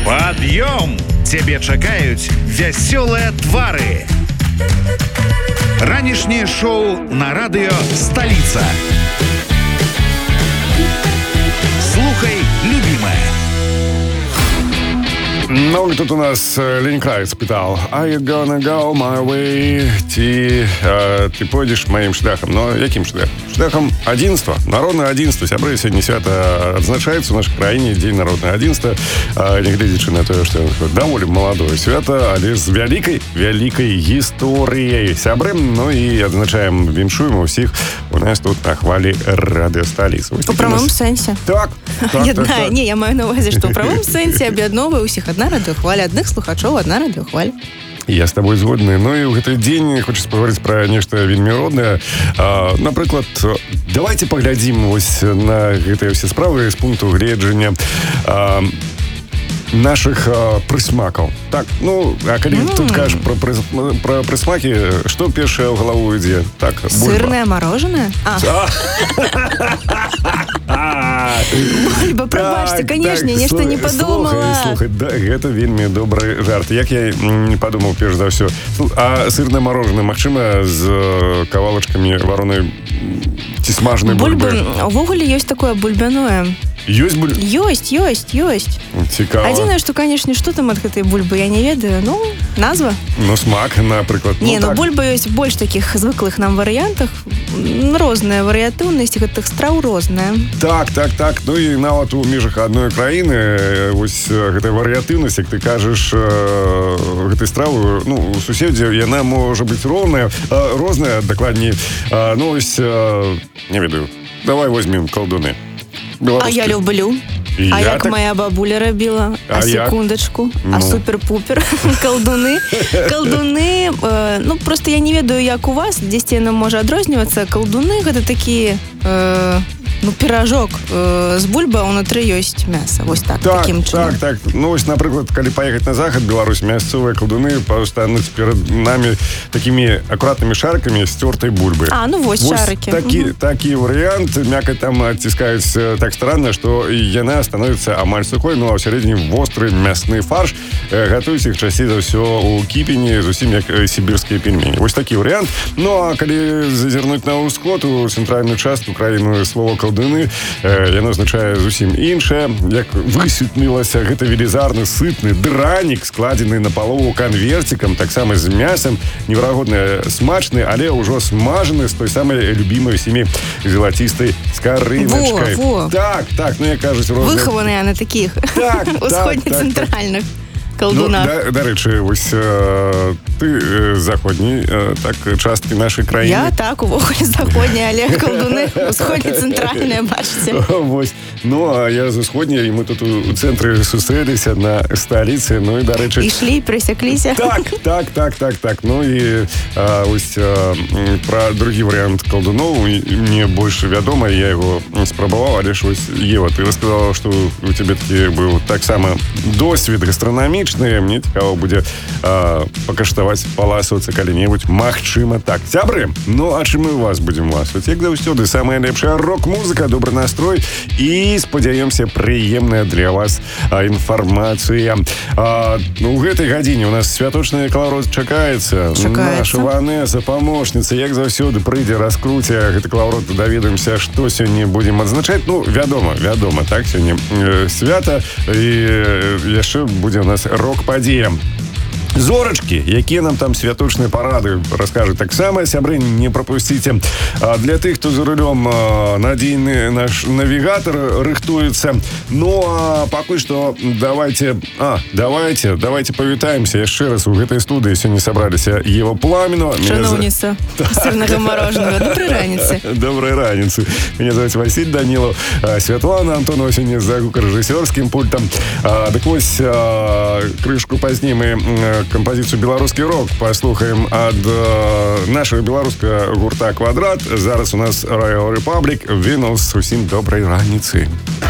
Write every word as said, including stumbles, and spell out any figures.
Пад'ём! Цябе чакаюць вясёлыя твары. Ранішняе шоу на радыё «Столица». Слухай, любимая. Ну, тут у нас Лень Кравец питал: Are you gonna go my way? Ти, э, ты пойдешь моим шляхом. Но яким шляхом? Шляхом адзінства. Народное адзінства. Сябры, сегодня свято отзначается в нашей краине День народного адзінства. Э, не глядячи на то, что довольно молодое свято, але с великой, великой историей. Сябры, ну и отзначаем, віншуем всех у нас тут на хвале радио «Столица». У правому сенсі. Так. так, я, так, да, так. Ні, я маю на увазі, що у правому сенсі об'єдновує усіх одна радіохваля, одних слухачів одна радіохваля. Я з тобою згодний. Ну і в гэты дзень хочется поговорить про нешта вельмі роднае. А, напрыклад, давайте поглядзім вось на гэтыя все справы з пункту гледжання а, наших а, прысмакаў. Так, ну, а калі mm. тут кажаш про, про, про прысмакі, што першае ў галаву ідзе? Так, сырное мороженое? А. Бульба, прабачце, канешне, нешта не падумала. Слухай, да, гэта вельмі добры жарт. Як я не падумаў перш за ўсё. А сырное мороженое, магчыма, з кавалачкамі варонай ці смажанай бульбы? Бульбы, увогуле ёсць такое бульбяное. Ёсць бульба? Ёсць, ёсць, ёсць. Цікава. Адзінае, што, канешне, што там ад гэтай бульбы, я не ведаю. Ну, назва. Ну, смак, напрыклад. Не, ну, ну так. Бульба ёсць больш такіх звыклых нам варыянтах. Розная варыятыўнасць гэтых страў розная. Так, так, так. Ну і нават у межах адной краіны вось гэтая варыятыўнасць, як ты кажаш, гэтай стравы, ну, у суседзяў яна можа быць роўная, розная, дакладней. Ну, вось, не ведаю, давай возьмем калдуны. А я люблю. І а я як так... моя бабуля робила? А, а секундочку. Ну. А супер-пупер. Колдуны. Колдуны. Э, ну, просто я не ведаю, як у вас. Дзесьці яно можа адрознівацца. Колдуны гэта такі... Э, ну, пиражок э, з бульба, унутры ёсць мяса. Вось так, так таким чынам. Так, так. Ну, вось, напрыклад, калі паехаць на захад Беларусь, мясцовыя колдуны пастануць перад нами такімі акуратнымі шарыкамі стёртай бульбы. А, ну, вось, вось шарыкі. Такі, угу. такі варыянт. Мякаць там адціскаюць так странна, што яна становіцца амаль сухой, ну, а ўсярэдзіне востры мясны фарш. Э, гатуюць іх часцей за ўсё у кіпені, зусім як сібірскія пельмені. Вось такі варыянт. Ну, а калі зазірнуць на ўсход, у цэнтральную частку краіны слова колдуны, э, яно азначае зусім іншае. Як высветлілася, гэта велізарны сытны дранік, складзены напалову канверцікам, таксама з мясам, неверагодна смачны, але ўжо смажаны з той самай любімай усімі залацістай скарыначкай. Во, во. Так, так, ну, як кажуць, розныя... Выхаваныя на такіх так, усходне-цэнтральных. Так, так. Колдуна. Ну, да, дарэчы, вось э, ты э, заходняй э, так часткі нашай краіны. Я так, увогуле заходняя, але колдуны усходне-цэнтральныя, бачыце. Вось. Ну, а я з усходняй, і мы тут у цэнтры сустрэліся на сталіцы, ну і, дарэчы... Ішлі, прысякліся. Так, так, так, так, так. Ну і а, вось а, пра другі варыянт колдуноў мне больш вядома, я яго спрабаваў, але ж вось, Ева, ты расказала, што у цябе такі быў таксама досвед гастранамічны. Мне цікаво будзе э, пакаштаваць, паласавацца калі-небудзь. Магчыма так. Сябры, ну а чым мы вас будзем ласаваць? Як заўсёды, самая лепшая рок-музыка, добры настрой і, спадзяёмся, прыемная для вас а, інфармацыя. А, ну, у гэтай гадзіне у нас святочны каларот чакаецца. Чакаецца. Наша Ванеса, памочніца, як заўсёды, прыйдзе, раскруце гэты каларот, даведаемся, што сёння будзем адзначаць. Ну, вядома, вядома, так, сёння э, свята, і э, яшчэ будзе у нас рок-падзея. Зорачкі, якія нам там святочныя парады раскажуць таксама. Сябры, не прапусціце. А для тых, хто за рулём, надзейны наш навігатар рыхтуецца. Ну, а пакуль што давайте, а, давайте, давайте павітаемся яшчэ раз у гэтай студыі. Сёння сабраліся Ева Пламіна. Чыноўніца сырнага мороженого. Добрай раніцы. Добрай раніцы. Меня зовут Василь Данилов. Святлана Антонова сёння за гукарэжысёрскім пультам. А, так вось, а, крышку пазней мы кампазіцыю «Беларускі рок» паслухаем ад э, нашага беларускага гурта «Квадрат». Зараз у нас Royal Republic. Вінус, усім добрай раніцы.